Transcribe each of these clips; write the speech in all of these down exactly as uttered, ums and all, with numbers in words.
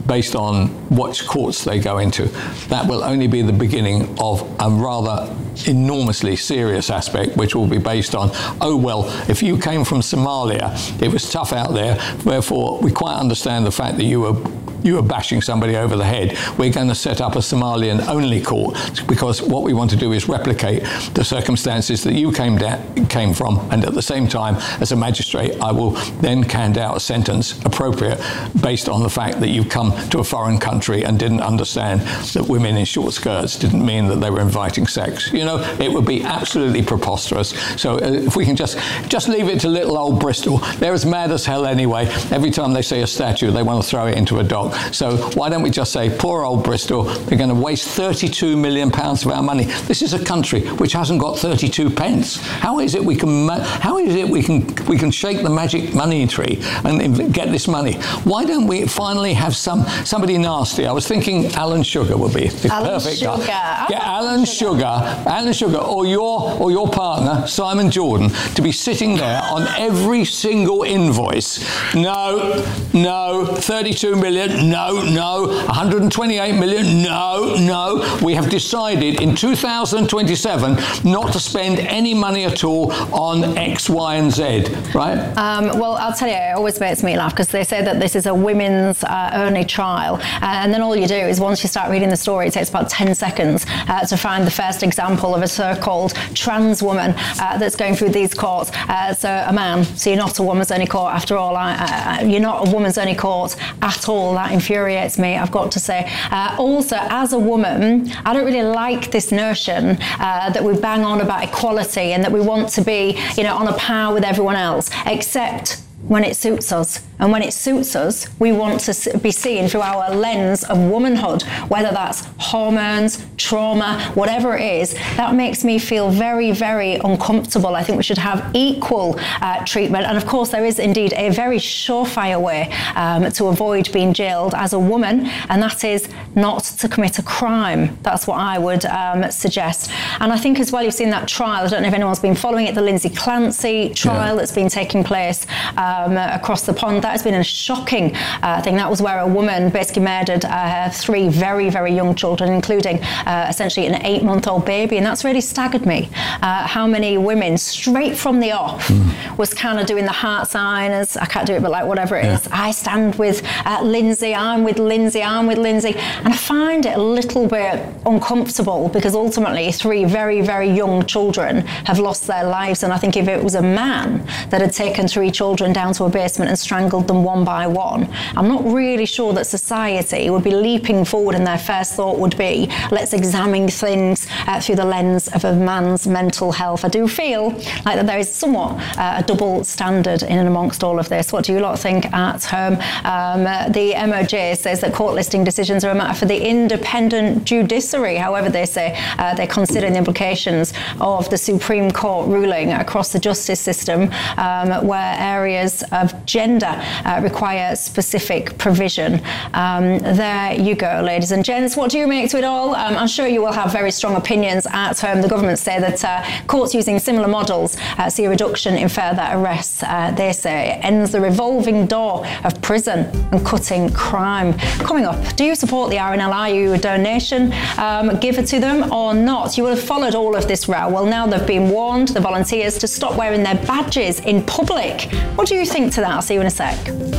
based on which courts they go into. That will only be the beginning of a rather enormously serious aspect, which will be based on, oh, well, if you came from Somalia, it was tough out there, therefore we quite understand the fact that you were you were bashing somebody over the head. We're going to set up a Somalian-only court, because what we want to do is replicate the circumstances that you came da- came from, and at the same time, as a magistrate, I will then hand out a sentence appropriate based on the fact that you've come to a foreign country and didn't understand that women in short skirts didn't mean that they were inviting sex. You know, it would be absolutely preposterous. So uh, if we can just just leave it to little old Bristol. They're as mad as hell anyway. Every time they see a statue, they want to throw it into a dock. So why don't we just say, poor old Bristol, they're going to waste thirty-two million pounds of our money. This is a country which hasn't got thirty-two pence. How is it we can ma- how is it we can we can shake the magic money tree and get this money? Why don't we finally have some somebody nasty? I was thinking Alan Sugar would be the Alan perfect Sugar. guy. Get Alan Sugar, Alan Sugar, or your or your partner Simon Jordan to be sitting there on every single invoice. No, no, thirty-two million. No, no, one hundred twenty-eight million. No, no. We have decided in two thousand twenty-seven not to spend any money at all on X, Y, and Z. Right? Um, well, I'll tell you, it always makes me laugh because they say that this is a women's uh, only trial, uh, and then all you do is once you start reading the story, it takes about ten seconds uh, to find the first example of a so-called trans woman uh, that's going through these courts. Uh, so a man, so you're not a woman's only court after all. I, uh, you're not a woman's only court at all. That infuriates me, I've got to say. Uh, also, as a woman, I don't really like this notion uh, that we bang on about equality and that we want to be, you know, on a par with everyone else, except when it suits us. And when it suits us, we want to be seen through our lens of womanhood, whether that's hormones, trauma, whatever it is. That makes me feel very, very uncomfortable. I think we should have equal uh, treatment. And of course, there is indeed a very surefire way um, to avoid being jailed as a woman, and that is not to commit a crime. That's what I would um, suggest. And I think as well, you've seen that trial. I don't know if anyone's been following it, the Lindsay Clancy trial yeah. that's been taking place um, across the pond. That has been a shocking uh, thing. That was where a woman basically murdered uh, three very, very young children, including uh, essentially an eight-month-old baby, and that's really staggered me. Uh, how many women, straight from the off, mm. was kind of doing the heart sign as, I can't do it, but like whatever it yeah. is. I stand with uh, Lindsay, I'm with Lindsay, I'm with Lindsay. And I find it a little bit uncomfortable because ultimately three very, very young children have lost their lives. And I think if it was a man that had taken three children down to a basement and strangled them one by one, I'm not really sure that society would be leaping forward and their first thought would be, let's examine things uh, through the lens of a man's mental health. I do feel like that there is somewhat uh, a double standard in and amongst all of this. What do you lot think at home? Um, uh, the M O J says that court listing decisions are a matter for the independent judiciary. However, they say uh, they're considering the implications of the Supreme Court ruling across the justice system, um, where areas of gender uh, require specific provision. Um, there you go, ladies and gents. What do you make to it all? Um, I'm sure you will have very strong opinions at home. The government say that uh, courts using similar models uh, see a reduction in further arrests. Uh, they say it ends the revolving door of prison and cutting crime. Coming up, do you support the R N L? Are you a donation um, giver to them or not? You will have followed all of this row. Well, now they've been warned, the volunteers, to stop wearing their badges in public. What do you think to that? I'll see you in a sec.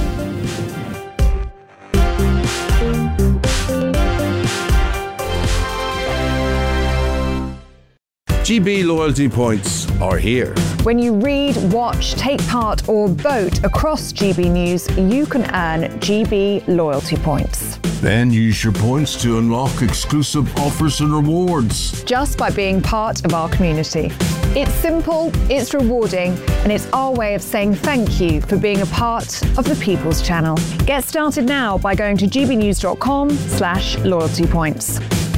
G B loyalty points are here. When you read, watch, take part or vote across G B News, you can earn G B loyalty points. Then use your points to unlock exclusive offers and rewards. Just by being part of our community. It's simple, it's rewarding, and it's our way of saying thank you for being a part of the People's Channel. Get started now by going to gbnews.com slash loyalty points.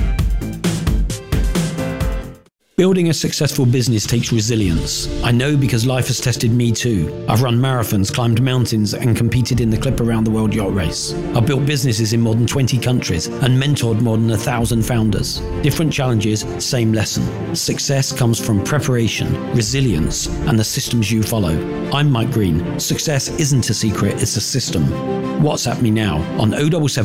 Building a successful business takes resilience. I know because life has tested me too. I've run marathons, climbed mountains, and competed in the Clip Around the World Yacht Race. I've built businesses in more than twenty countries and mentored more than a thousand founders. Different challenges, same lesson. Success comes from preparation, resilience, and the systems you follow. I'm Mike Green. Success isn't a secret, it's a system. WhatsApp me now on oh seven seven